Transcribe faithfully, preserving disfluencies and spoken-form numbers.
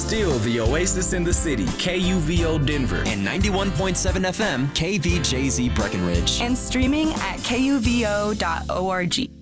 Still the oasis in the city, K U V O Denver. And ninety-one point seven F M, K V J Z Breckenridge. And streaming at K U V O dot org.